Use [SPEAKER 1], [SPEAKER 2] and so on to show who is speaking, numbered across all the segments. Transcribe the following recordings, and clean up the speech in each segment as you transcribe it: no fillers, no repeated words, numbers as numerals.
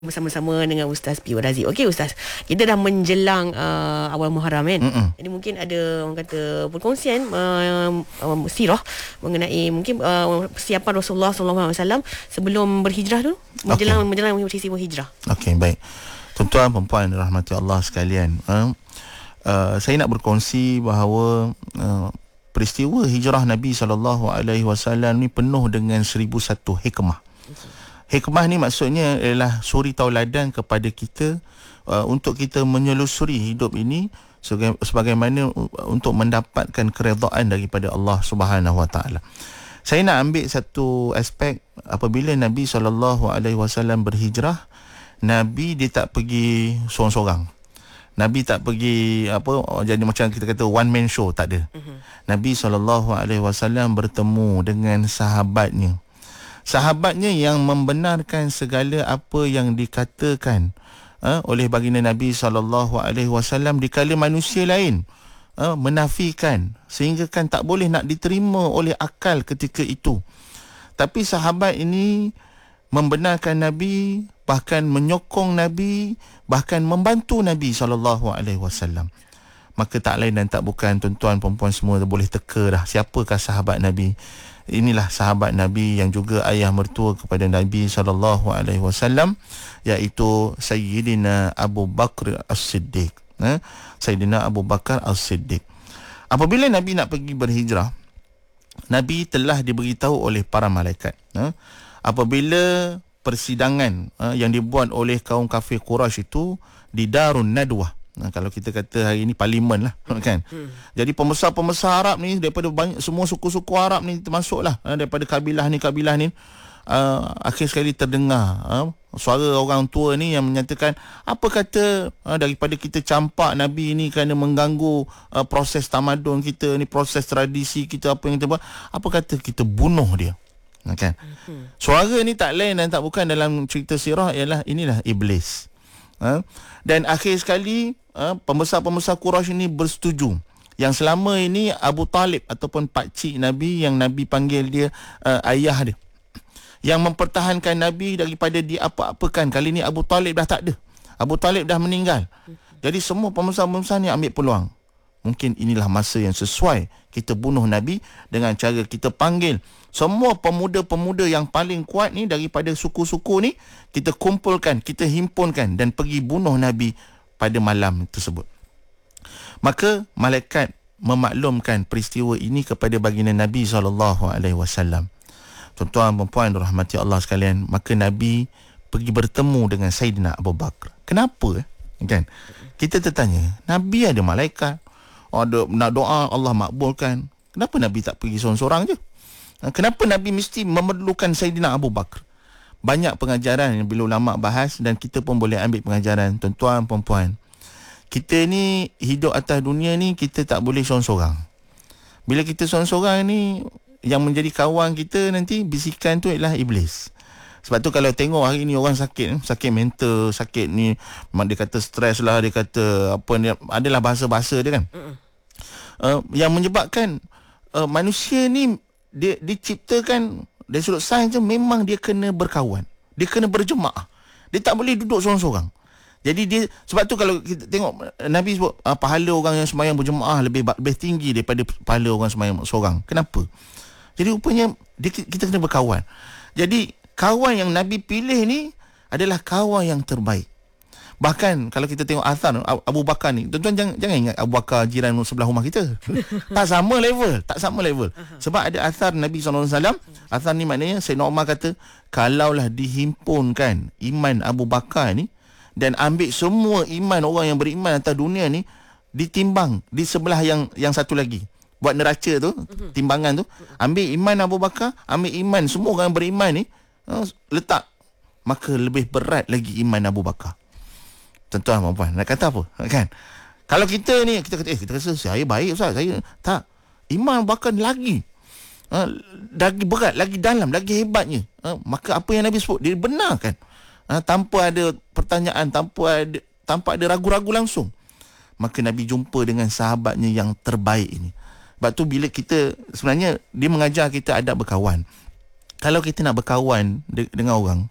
[SPEAKER 1] bersama-sama dengan Ustaz P.O. Razif. Okey Ustaz, kita dah menjelang awal Muharram kan. Jadi mungkin ada orang kata perkongsian sirah mengenai mungkin persiapan Rasulullah SAW sebelum berhijrah dulu, menjelang peristiwa hijrah.
[SPEAKER 2] Okey, baik. Tuan-tuan dan puan rahmati Allah sekalian, saya nak berkongsi bahawa peristiwa hijrah Nabi SAW ni penuh dengan 1001 hikmah. Hikmah ni maksudnya ialah suri tauladan kepada kita untuk kita menyelusuri hidup ini sebagaimana untuk mendapatkan keredaan daripada Allah Subhanahu Wa Taala. Saya nak ambil satu aspek apabila Nabi SAW berhijrah, Nabi dia tak pergi seorang-seorang. Nabi tak pergi jadi macam kita kata one man show, tak ada. Nabi SAW bertemu dengan sahabatnya. Sahabatnya yang membenarkan segala apa yang dikatakan oleh baginda Nabi SAW dikala manusia lain menafikan, sehingga kan tak boleh nak diterima oleh akal ketika itu. Tapi sahabat ini membenarkan Nabi, bahkan menyokong Nabi, bahkan membantu Nabi SAW. Maka tak lain dan tak bukan, tuan-tuan perempuan semua boleh teka dah siapakah sahabat Nabi. Inilah sahabat Nabi yang juga ayah mertua kepada Nabi SAW, iaitu Sayyidina Abu Bakar As-Siddiq. Sayyidina Abu Bakar As-Siddiq. Apabila Nabi nak pergi berhijrah, Nabi telah diberitahu oleh para malaikat apabila persidangan yang dibuat oleh kaum kafir Quraisy itu di Darun Nadwah. Kalau kita kata hari ini parlimen lah kan. Jadi pembesar-pembesar Arab ni daripada banyak, semua suku-suku Arab ni termasuklah daripada kabilah ni akhir sekali terdengar suara orang tua ni yang menyatakan, apa kata daripada kita campak Nabi ni kerana mengganggu proses tamadun kita ni, proses tradisi kita, apa yang kita buat, apa kata kita bunuh dia kan. Suara ni tak lain dan tak bukan dalam cerita sirah ialah inilah iblis. Dan akhir sekali pembesar-pembesar Quraisy ini bersetuju yang selama ini Abu Talib ataupun pakcik Nabi, yang Nabi panggil dia ayah dia, yang mempertahankan Nabi daripada diapa-apakan, kali ni Abu Talib dah tak ada, Abu Talib dah meninggal. Jadi semua pembesar-pembesar ni ambil peluang, mungkin inilah masa yang sesuai kita bunuh Nabi dengan cara kita panggil semua pemuda-pemuda yang paling kuat ni daripada suku-suku ni, kita kumpulkan, kita himpunkan dan pergi bunuh Nabi pada malam tersebut. Maka malaikat memaklumkan peristiwa ini kepada baginda Nabi SAW. Tuan-tuan dan puan rahmati Allah sekalian, maka Nabi pergi bertemu dengan Sayyidina Abu Bakar. Kenapa? Kan? Kita tertanya, Nabi ada malaikat, ada nak doa Allah makbulkan. Kenapa Nabi tak pergi seorang-seorang je? Kenapa Nabi mesti memerlukan Sayyidina Abu Bakar? Banyak pengajaran yang bila ulama bahas dan kita pun boleh ambil pengajaran, tuan-tuan, perempuan. Kita ni hidup atas dunia ni, kita tak boleh seorang-seorang. Bila kita seorang-seorang ni, yang menjadi kawan kita nanti bisikan tu ialah iblis. Sebab tu kalau tengok hari ni orang sakit mental, sakit ni, dia kata stres lah, dia kata apa ni, adalah bahasa-bahasa dia kan. Yang menyebabkan manusia ni dia diciptakan dari sudut sains je, memang dia kena berkawan, dia kena berjemaah, dia tak boleh duduk seorang-seorang. Jadi dia, sebab tu kalau kita tengok Nabi sebut pahala orang yang sembahyang berjemaah lebih tinggi daripada pahala orang sembahyang seorang. Kenapa? Jadi rupanya kita kena berkawan. Jadi kawan yang Nabi pilih ni adalah kawan yang terbaik. Bahkan kalau kita tengok athar Abu Bakar ni, tuan-tuan jangan ingat Abu Bakar jiran sebelah rumah kita. Tak sama level. Sebab ada athar Nabi SAW. Athar ni maknanya Sayyidina Umar kata, kalaulah dihimpunkan iman Abu Bakar ni dan ambil semua iman orang yang beriman atas dunia ni, ditimbang di sebelah yang satu lagi, buat neraca tu, timbangan tu, ambil iman Abu Bakar, ambil iman semua orang yang beriman ni, letak, maka lebih berat lagi iman Abu Bakar. Tuan-tuan dan puan, nak kata apa kan? Kalau kita ni kita rasa saya baik Ustaz, saya tak, iman Abu Bakar lagi berat, lagi dalam, lagi hebatnya. Maka apa yang Nabi sebut dia benarkan, tanpa ada pertanyaan, tanpa ada ragu-ragu langsung. Maka Nabi jumpa dengan sahabatnya yang terbaik ini. Sebab tu bila kita, sebenarnya dia mengajar kita adab berkawan. Kalau kita nak berkawan dengan orang,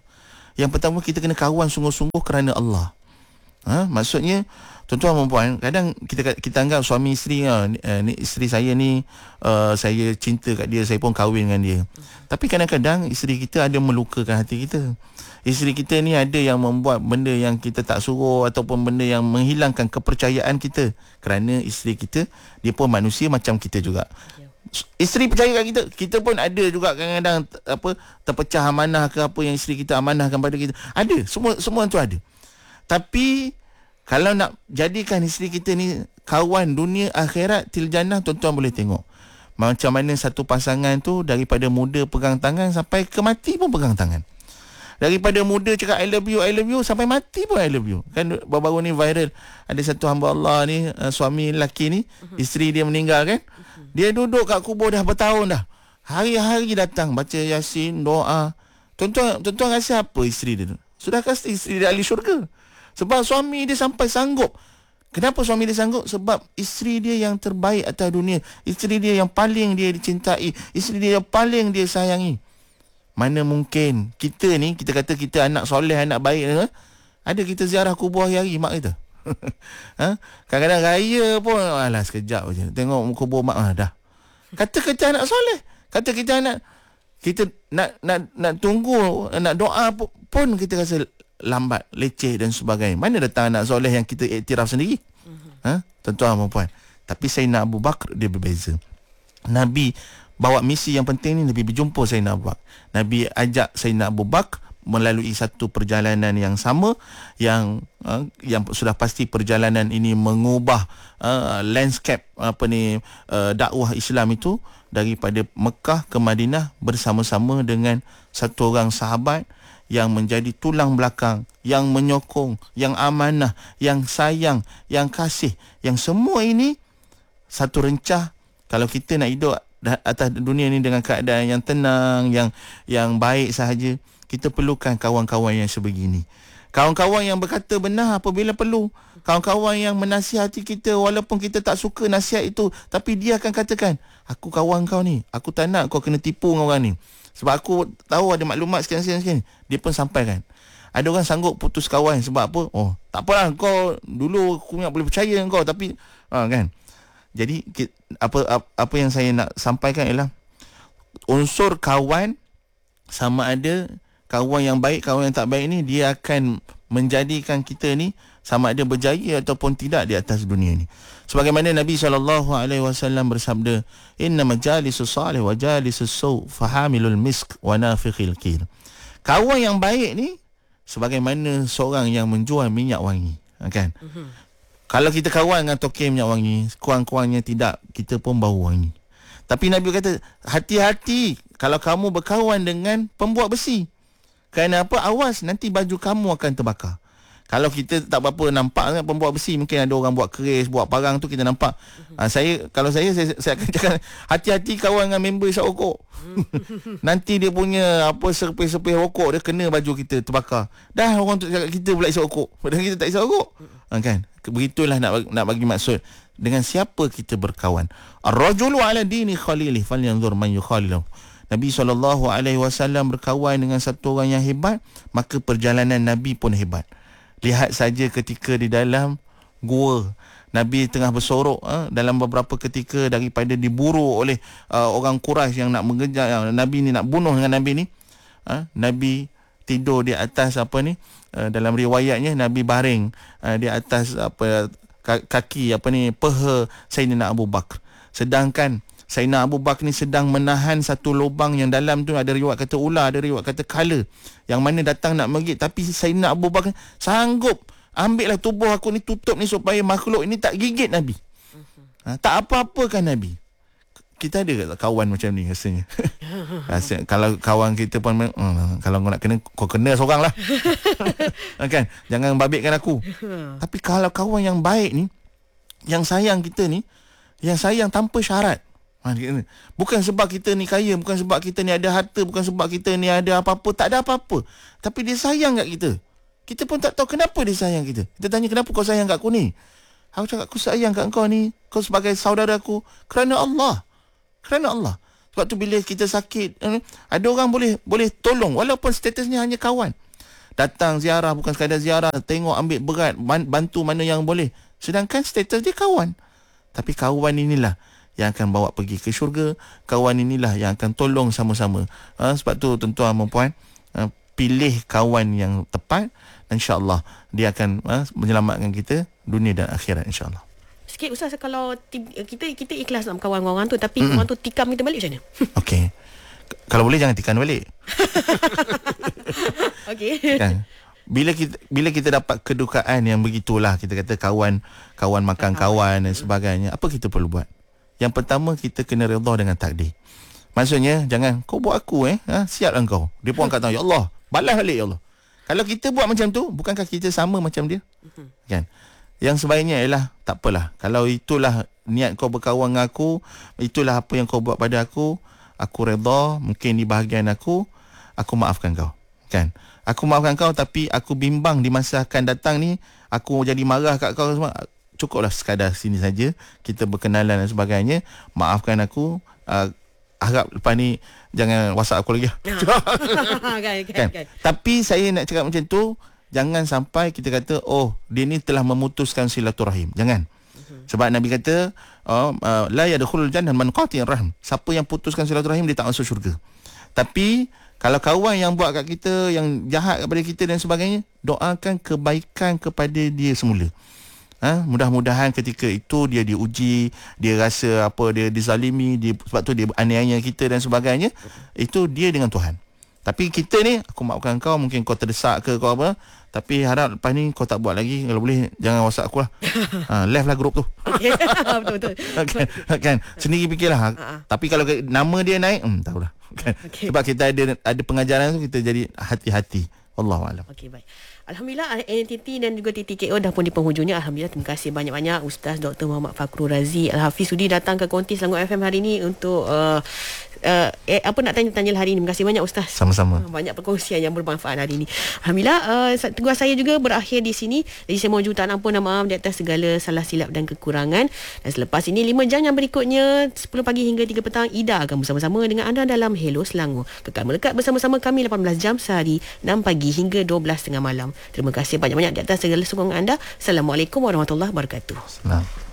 [SPEAKER 2] Yang pertama, kita kena kawan sungguh-sungguh kerana Allah. Maksudnya, tuan-tuan dan puan, kadang kita anggap suami isteri, ni isteri saya ni, saya cinta kat dia, saya pun kahwin dengan dia. Tapi kadang-kadang isteri kita ada melukakan hati kita. Isteri kita ni ada yang membuat benda yang kita tak suruh, ataupun benda yang menghilangkan kepercayaan kita. Kerana isteri kita, dia pun manusia macam kita juga. Isteri percaya kat kita, kita pun ada juga kadang-kadang terpecah amanah ke apa yang isteri kita amanahkan pada kita. Ada, semua tu ada. Tapi kalau nak jadikan isteri kita ni kawan dunia akhirat til jannah, tuan-tuan boleh tengok macam mana satu pasangan tu daripada muda pegang tangan sampai ke mati pun pegang tangan. Daripada muda cakap I love you sampai mati pun I love you. Kan baru-baru ni viral, ada satu hamba Allah ni, suami lelaki ni, isteri dia meninggal kan. Dia duduk kat kubur dah bertahun dah. Hari-hari datang baca Yasin, doa. Tuan-tuan rasa apa isteri dia tu? Sudah kata isteri dia ahli syurga. Sebab suami dia sampai sanggup. Kenapa suami dia sanggup? Sebab isteri dia yang terbaik atas dunia. Isteri dia yang paling dia dicintai. Isteri dia yang paling dia sayangi. Mana mungkin kita ni, kita kata kita anak soleh, anak baik, ada kita ziarah kubur hari-hari mak kita. Kadang-kadang raya pun, alah sekejap je tengok kubur mak, dah. Kata kita anak soleh, kata kita anak, kita nak tunggu, nak doa pun kita rasa lambat, leceh dan sebagainya. Mana datang anak soleh yang kita iktiraf sendiri? Tuan-tuan dan puan. Tapi Sayyidina Abu Bakar dia berbeza. Nabi bawa misi yang penting ni, Nabi berjumpa Sayyidina Abu Bakar. Nabi ajak Sayyidina Abu Bakar melalui satu perjalanan yang sama, yang sudah pasti perjalanan ini mengubah landscape dakwah Islam itu daripada Mekah ke Madinah bersama-sama dengan satu orang sahabat yang menjadi tulang belakang, yang menyokong, yang amanah, yang sayang, yang kasih, yang semua ini satu rencah. Kalau kita nak hidup atas dunia ni dengan keadaan yang tenang, yang baik sahaja, kita perlukan kawan-kawan yang sebegini. Kawan-kawan yang berkata benar apabila perlu. Kawan-kawan yang menasihati kita walaupun kita tak suka nasihat itu, tapi dia akan katakan, aku kawan kau ni, aku tak nak kau kena tipu dengan orang ni. Sebab aku tahu ada maklumat sekian-sekian. Dia pun sampaikan. Ada orang sanggup putus kawan sebab apa? Oh, tak apalah, kau dulu aku nak boleh percaya kau, tapi kan. Jadi apa yang saya nak sampaikan ialah unsur kawan, sama ada kawan yang baik, kawan yang tak baik ni, dia akan menjadikan kita ni sama ada berjaya ataupun tidak di atas dunia ni. Sebagaimana Nabi SAW bersabda, inna majalisus salih wa jalisus saw fahamilul misk wa nafikhil kir. Kawan yang baik ni sebagaimana seorang yang menjual minyak wangi, kan? Kalau kita kawan dengan tokek minyak wangi, kurang-kurangnya tidak, kita pun bau wangi. Tapi Nabi kata, hati-hati kalau kamu berkawan dengan pembuat besi. Kerana apa? Awas, nanti baju kamu akan terbakar. Kalau kita tak berapa nampak kan pembuat besi, mungkin ada orang buat keris, buat parang tu kita nampak. Kalau saya akan cakap, hati-hati kawan dengan member isap rokok. Nanti dia punya serpih-serpih rokok dia kena baju kita terbakar. Dah orang tu cakap kita pula isap rokok, padahal kita tak isap rokok. Kan? Begitulah nak bagi maksud dengan siapa kita berkawan. Ar-rajulu ala dini khalilih falyanzur man yukhalilu. Nabi SAW berkawan dengan satu orang yang hebat, maka perjalanan Nabi pun hebat. Lihat saja ketika di dalam gua, Nabi tengah bersorok dalam beberapa ketika daripada diburu oleh orang Quraisy yang nak mengejar Nabi ni, nak bunuh dengan Nabi ni. Nabi tidur di atas dalam riwayatnya Nabi baring di atas kaki peha Sayyidina Abu Bakar. Sedangkan Sayyidina Abu Bakar ni sedang menahan satu lubang yang dalam tu ada riwayat kata ular, ada riwayat kata kala yang mana datang nak menggigit. Tapi Sayyidina Abu Bakar sanggup, ambillah tubuh aku ni, tutup ni supaya makhluk ini tak gigit Nabi. Tak apa-apakan Nabi. Kita ada kawan macam ni rasanya. Kalau kawan kita pun kalau kau nak kena, kau kena seorang lah. Kan? Jangan babitkan aku. Tapi kalau kawan yang baik ni, yang sayang kita ni, yang sayang tanpa syarat. Bukan sebab kita ni kaya, bukan sebab kita ni ada harta, bukan sebab kita ni ada apa-apa, tak ada apa-apa. Tapi dia sayang kat kita. Kita pun tak tahu kenapa dia sayang kita. Kita tanya, kenapa kau sayang kat aku ni? Aku cakap, aku sayang kat kau ni, kau sebagai saudara aku, kerana Allah. Kerana Allah. Sebab tu bila kita sakit, ada orang boleh tolong walaupun statusnya hanya kawan. datang ziarah, bukan sekadar ziarah, tengok, ambil berat, bantu mana yang boleh. Sedangkan status dia kawan. Tapi kawan inilah yang akan bawa pergi ke syurga. Kawan inilah yang akan tolong sama-sama. Sebab tu tuan-tuan dan puan, pilih kawan yang tepat, insya-Allah dia akan menyelamatkan kita dunia dan akhirat, insya-Allah.
[SPEAKER 1] Sikit Ustaz, kalau kita ikhlas nak kawan orang tu, tapi orang tu tikam kita balik macam mana?
[SPEAKER 2] Okey. Kalau boleh jangan tikam balik.
[SPEAKER 1] Okey.
[SPEAKER 2] Kan? Bila kita dapat kedukaan yang begitulah, kita kata kawan makan kawan dan sebagainya, apa kita perlu buat? Yang pertama, kita kena redha dengan takdir. Maksudnya jangan kau buat aku siaplah kau. Dia pun kata ya Allah, balas balik ya Allah. Kalau kita buat macam tu, bukankah kita sama macam dia? Kan? Yang sebaiknya ialah tak apalah. Kalau itulah niat kau berkawan dengan aku, itulah apa yang kau buat pada aku redha, mungkin di bahagian aku maafkan kau. Kan? Aku maafkan kau, tapi aku bimbang di masa akan datang ni aku jadi marah kat kau semua. Cukuplah sekadar sini saja, kita berkenalan dan sebagainya. Maafkan aku. Harap lepas ni jangan WhatsApp aku lagi. Kan? Tapi saya nak cakap macam tu, jangan sampai kita kata dia ni telah memutuskan silaturahim. Jangan. Sebab Nabi kata la yadkhulul jannah man qati'ir rahm. Siapa yang putuskan silaturahim, dia tak masuk syurga. Tapi kalau kawan yang buat kat kita, yang jahat kepada kita dan sebagainya, doakan kebaikan kepada dia semula. Mudah-mudahan ketika itu dia diuji, dia rasa dia dizalimi, sebab tu dia aniaya kita dan sebagainya. Itu dia dengan Tuhan. Tapi kita ni, aku maafkan kau, mungkin kau terdesak ke kau apa, tapi harap lepas ni kau tak buat lagi. Kalau boleh jangan WhatsApp aku lah. Left lah grup tu.
[SPEAKER 1] Betul-betul.
[SPEAKER 2] Kan? Sendiri fikirlah. Tapi kalau nama dia naik, tahulah. Kan? Sebab kita ada pengajaran tu, kita jadi hati-hati. Wallahualam.
[SPEAKER 1] Okey, baik. Alhamdulillah, NTT dan juga TTKO dah pun di penghujungnya. Alhamdulillah, terima kasih banyak-banyak Ustaz Dr. Muhammad Fakrul Razi Al-Hafiz sudi datang ke Konti Selangor FM hari ini untuk apa nak tanya-tanya hari ini. Terima kasih banyak Ustaz.
[SPEAKER 2] Sama-sama.
[SPEAKER 1] Banyak perkongsian yang bermanfaat hari ini. Alhamdulillah, tugas saya juga berakhir di sini. Jadi saya mohon jutaan ampun dan maaf di atas segala salah silap dan kekurangan. Dan selepas ini 5 jam yang berikutnya 10 pagi hingga 3 petang, Ida akan bersama-sama dengan anda dalam Hello Selangor. Kekal melekat bersama-sama kami 18 jam sehari, 6 pagi hingga 12 tengah malam. Terima kasih banyak-banyak di atas segala sokongan anda. Assalamualaikum warahmatullahi wabarakatuh.
[SPEAKER 2] Salam.